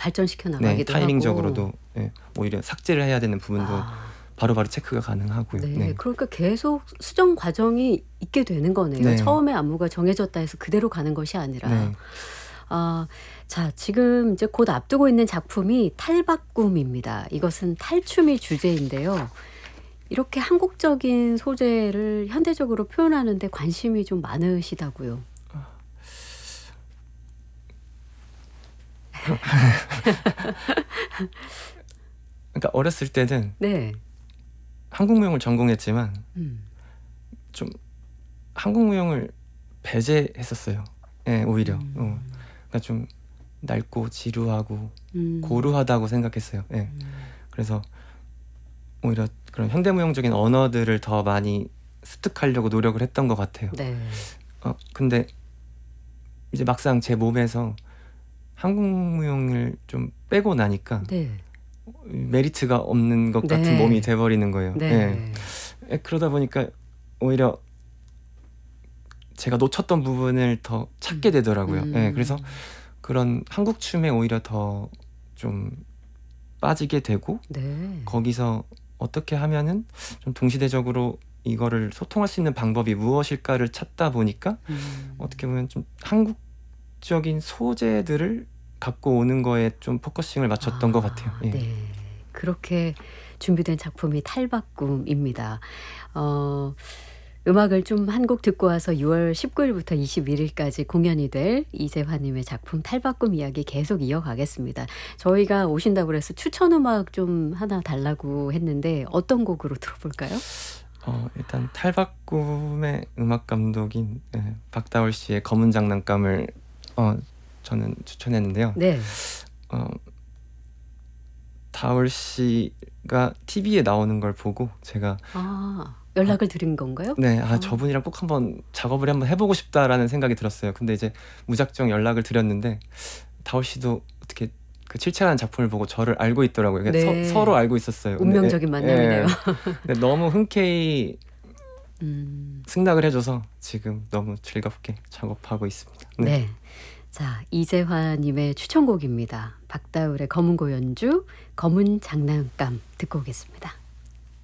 발전시켜 네, 나가기도 하고. 타이밍적으로도 오히려 삭제를 해야 되는 부분도 아, 바로바로 체크가 가능하고요. 네. 네. 그러니까 계속 수정 과정이 있게 되는 거네요. 네. 처음에 안무가 정해졌다 해서 그대로 가는 것이 아니라. 네. 아, 자, 지금 이제 곧 앞두고 있는 작품이 탈바꿈입니다. 이것은 탈춤이 주제인데요. 이렇게 한국적인 소재를 현대적으로 표현하는 데 관심이 좀 많으시다고요. 그러니까 어렸을 때는 네. 한국 무용을 전공했지만 음. 좀 한국 무용을 배제했었어요. 예, 오히려. 그러니까 좀 낡고 지루하고 고루하다고 생각했어요. 예. 그래서 오히려 그런 현대무용적인 언어들을 더 많이 습득하려고 노력을 했던 것 같아요. 네. 근데 이제 막상 제 몸에서 한국 무용을 좀 빼고 나니까 네. 메리트가 없는 것 같은 네. 몸이 돼버리는 거예요. 네. 그러다 보니까 오히려 제가 놓쳤던 부분을 더 찾게 되더라고요. 그래서 그런 한국 춤에 오히려 더 좀 빠지게 되고 네. 거기서 어떻게 하면은 좀 동시대적으로 이거를 소통할 수 있는 방법이 무엇일까를 찾다 보니까 어떻게 보면 좀 한국적인 소재들을 갖고 오는 거에 좀 포커싱을 맞췄던 것 같아요. 예. 네. 그렇게 준비된 작품이 탈바꿈입니다. 음악을 좀 한 곡 듣고 와서 6월 19일부터 21일까지 공연이 될 이재환님의 작품 탈바꿈 이야기 계속 이어가겠습니다. 저희가 오신다고 그래서 추천 음악 좀 하나 달라고 했는데 어떤 곡으로 들어볼까요? 일단 탈바꿈의 음악 감독인 박다월 씨의 검은 장난감을 저는 추천했는데요. 네. 다월 씨가 TV에 나오는 걸 보고 제가 연락을 드린 건가요? 네, 저분이랑 꼭 한번 작업을 한번 해보고 싶다라는 생각이 들었어요. 근데 이제 무작정 연락을 드렸는데 다월 씨도 어떻게 그 칠칠한 작품을 보고 저를 알고 있더라고요. 그러니까 네. 서로 알고 있었어요. 운명적인 만남이네요. 근데 너무 흔쾌히 승낙을 해줘서 지금 너무 즐겁게 작업하고 있습니다. 네. 자, 이재환님의 추천곡입니다. 박다울의 검은 고연주, 검은 장난감 듣고 오겠습니다.